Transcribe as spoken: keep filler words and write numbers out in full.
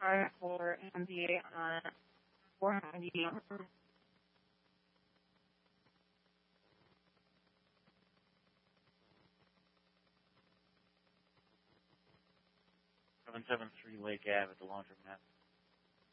time for M B A on four ninety. seven seven three Lake Ave at the laundromat.